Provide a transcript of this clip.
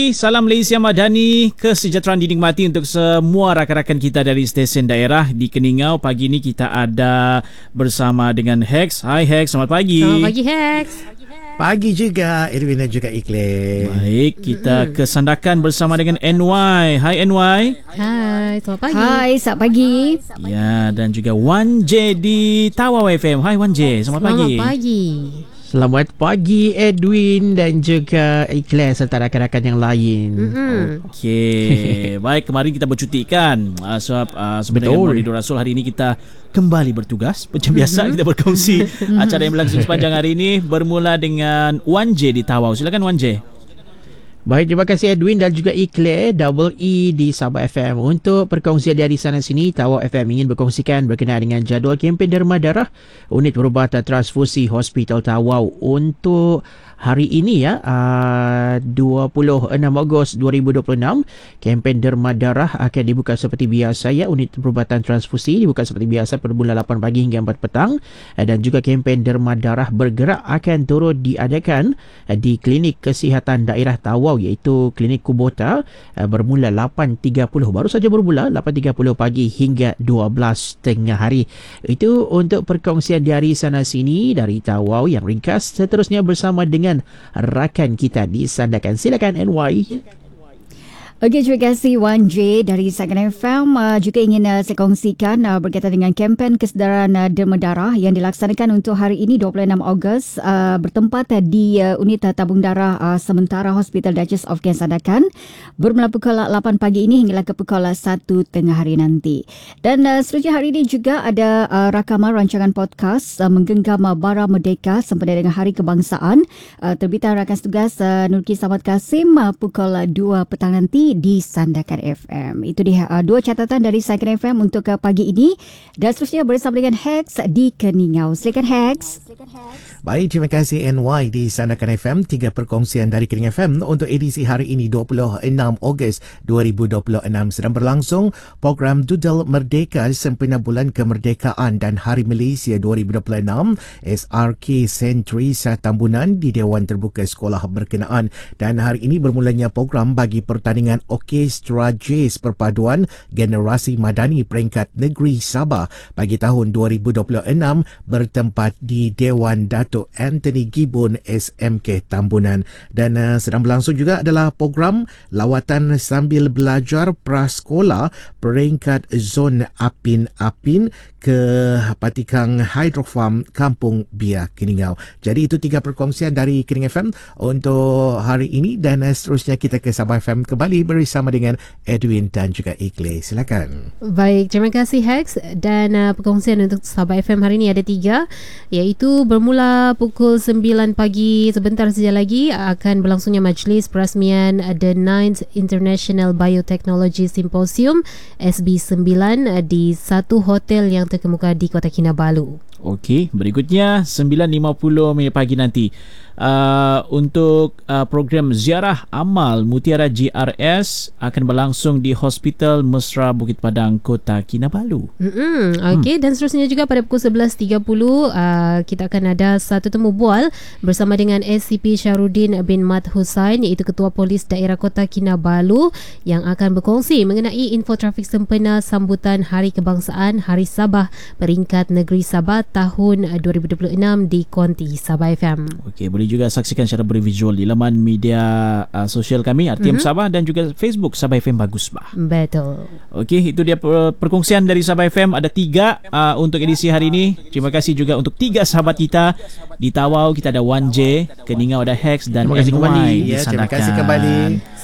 pagi, salam Malaysia Madani, kesejahteraan dinikmati untuk semua rakan-rakan kita dari stesen daerah di Keningau. Pagi ini kita ada bersama dengan Hex. Hai Hex, selamat pagi. Selamat pagi Hex. Pagi juga Irwin dan juga Ikhlas. Baik, kita kesandakan bersama dengan NY. Hai NY. Hai, selamat pagi. Hai, selamat pagi. Ya, dan juga 1J di Tawau FM. Hai 1J, selamat pagi. Selamat pagi. Selamat pagi Edwin dan juga Ikhlas serta rakan-rakan yang lain. Okey. Baik, kemarin kita bercuti kan. Sebab sebenarnya Maulidul Rasul hari ini kita kembali bertugas. Macam biasa kita berkongsi acara yang berlangsung sepanjang hari ini, bermula dengan 1J di Tawau. Silakan 1J. Baik, terima kasih Edwin dan juga Ikhlas Double E di Sabah FM. Untuk perkongsian dari sana sini, Tawau FM ingin berkongsikan berkenaan dengan jadual kempen derma darah Unit Perubatan Transfusi Hospital Tawau untuk hari ini 26 Ogos 2026. Kempen derma darah akan dibuka seperti biasa Unit Perubatan Transfusi dibuka seperti biasa pada bulan 8 pagi hingga 4 petang, dan juga kempen derma darah bergerak akan turut diadakan di Klinik Kesihatan Daerah Tawau iaitu Klinik Kubota bermula 8.30, baru saja bermula 8.30 pagi hingga 12 tengah hari. Itu untuk perkongsian dari sana sini dari Tawau yang ringkas. Seterusnya bersama dengan rakan kita di Sandakan. Silakan NY. Okey, terima kasih 1J dari Sandakan FM. Juga ingin saya kongsikan berkaitan dengan kempen kesedaran derma darah yang dilaksanakan untuk hari ini 26 Ogos bertempat di unit tabung darah sementara Hospital Duchess of Kent Sandakan bermula pukul 8 pagi ini hingga ke pukul 1 tengah hari nanti. Dan seterusnya hari ini juga ada rakaman rancangan podcast menggenggam Bara Merdeka sempena dengan Hari Kebangsaan, terbitan rakan tugas Nurki Samad Kasim pukul 2 petang nanti di Sandakan FM. Itu dia dua catatan dari Sandakan FM untuk pagi ini. Dan seterusnya bersama dengan Hex di Keningau. Silakan Hex. Baik, terima kasih NY di Sandakan FM. 3 perkongsian dari Keningau FM untuk edisi hari ini 26 Ogos 2026. Sedang berlangsung program Doodle Merdeka sempena Bulan Kemerdekaan dan Hari Malaysia 2026 SRK Sentris Tambunan di Dewan Terbuka Sekolah berkenaan. Dan hari ini bermulanya program bagi pertandingan Orkestra Jazz Perpaduan Generasi Madani peringkat negeri Sabah bagi tahun 2026 bertempat di Dewan Datuk Anthony Gibbon SMK Tambunan. Dan sedang berlangsung juga adalah program lawatan sambil belajar prasekolah peringkat zon Apin-Apin ke Patikang Hydrofarm Kampung Bia Keningau. Jadi itu 3 perkongsian dari Keningau FM untuk hari ini, dan seterusnya kita ke Sabah FM kembali bersama dengan Edwin dan juga Ikhlas. Silakan. Baik, terima kasih Hex. Dan perkongsian untuk Sabah FM hari ini ada 3, iaitu bermula pukul 9 pagi sebentar saja lagi akan berlangsungnya majlis perasmian The 9th International Biotechnology Symposium SB9 di satu hotel yang terkemuka di Kota Kinabalu. Okey, berikutnya 9.50 pagi nanti untuk program ziarah amal Mutiara GRS akan berlangsung di Hospital Mesra Bukit Padang, Kota Kinabalu. Okey, dan seterusnya juga pada pukul 11.30 kita akan ada satu temu bual bersama dengan SCP Syahrudin bin Mat Hussain, iaitu Ketua Polis Daerah Kota Kinabalu, yang akan berkongsi mengenai info trafik sempena sambutan Hari Kebangsaan Hari Sabah peringkat negeri Sabah tahun 2026 di Konti Sabah FM. Okey, boleh juga saksikan secara bervisual di laman media sosial kami RTM Sabah dan juga Facebook Sabah FM Bagus Bah. Betul. Okey, itu dia perkongsian dari Sabah FM. Ada 3 untuk edisi hari ini. Terima kasih juga untuk 3 sahabat kita di Tawau. Kita ada 1J, Keningau ada Hex dan NY di Sandakan. Terima kasih kembali.